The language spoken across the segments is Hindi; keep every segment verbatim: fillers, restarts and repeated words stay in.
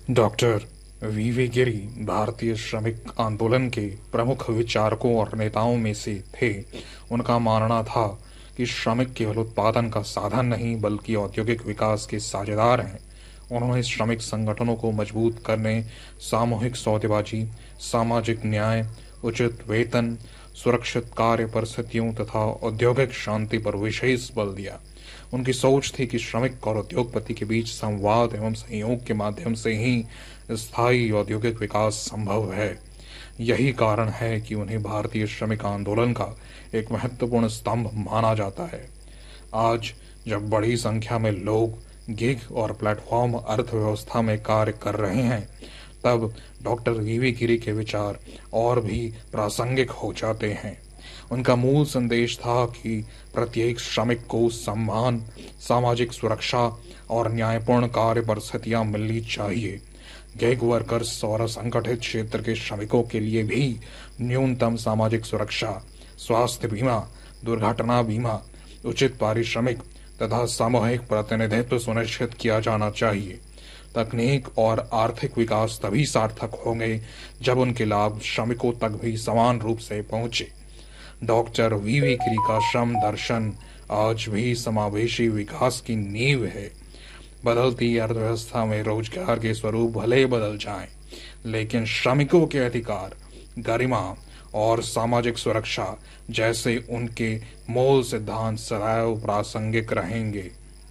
डॉक्टर वी वी गिरी भारतीय श्रमिक आंदोलन के प्रमुख विचारकों और नेताओं में से थे। उनका मानना था कि श्रमिक केवल उत्पादन का साधन नहीं बल्कि औद्योगिक विकास के साझेदार हैं। उन्होंने श्रमिक संगठनों को मजबूत करने, सामूहिक सौदेबाजी, सामाजिक न्याय, उचित वेतन, सुरक्षित कार्य परिस्थितियों तथा औद्योगिक शांति पर विशेष बल दिया। उनकी सोच थी कि श्रमिक और उद्योगपति के बीच संवाद एवं सहयोग के माध्यम से ही स्थायी औद्योगिक विकास संभव है। यही कारण है कि उन्हें भारतीय श्रमिक आंदोलन का एक महत्वपूर्ण स्तंभ माना जाता है। आज जब बड़ी संख्या में लोग गिग और प्लेटफॉर्म अर्थव्यवस्था में कार्य कर रहे हैं, तब डॉक्टर वी वी गिरी के विचार और भी प्रासंगिक हो जाते हैं। उनका मूल संदेश था कि प्रत्येक श्रमिक को सम्मान, सामाजिक सुरक्षा और न्यायपूर्ण कार्य परिस्थितियां मिलनी चाहिए। गिग वर्कर्स और असंगठित क्षेत्र के श्रमिकों के लिए भी न्यूनतम सामाजिक सुरक्षा, स्वास्थ्य बीमा, दुर्घटना बीमा, उचित पारिश्रमिक तथा सामूहिक प्रतिनिधित्व सुनिश्चित किया जाना चाहिए। तकनीक और आर्थिक विकास तभी सार्थक होंगे जब उनके लाभ श्रमिकों तक भी समान रूप से पहुंचे। डॉक्टर वी वी गिरी का श्रम दर्शन आज भी समावेशी विकास की नींव है। बदलती अर्थव्यवस्था में रोजगार के स्वरूप भले बदल जाएं, लेकिन श्रमिकों के अधिकार, गरिमा और सामाजिक सुरक्षा जैसे उनके मूल सिद्धांत सदैव प्रासंगिक रहेंगे।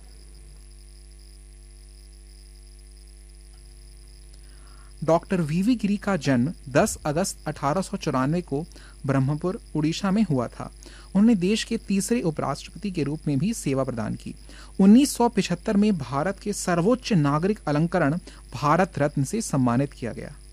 डॉक्टर वी वी गिरी का जन्म दस अगस्त अठारह सौ चौरानवे को ब्रह्मपुर, उड़ीसा में हुआ था। उन्होंने देश के तीसरे उपराष्ट्रपति के रूप में भी सेवा प्रदान की। उन्नीस सौ पचहत्तर में भारत के सर्वोच्च नागरिक अलंकरण भारत रत्न से सम्मानित किया गया।